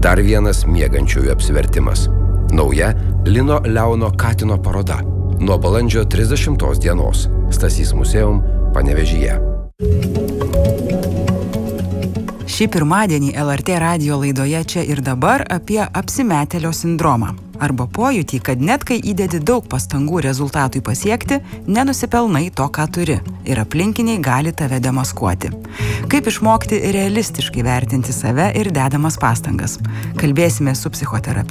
Dar vienas miegančiųjų apsivertimas. Nauja Lino Leono Katino paroda. Nuo balandžio 30 dienos. Stasys Museum, Panevėžyje. Šį pirmadienį LRT radijo laidoje Čia ir dabar apie apsimetėlio sindromą. Arba pojūtį, kad net kai įdedi daug pastangų rezultatui pasiekti, nenusipelnai to, ką turi, ir aplinkiniai gali tave demaskuoti. Kaip išmokti realistiškai vertinti save ir dedamas pastangas. Kalbėsime su psichoterapeutu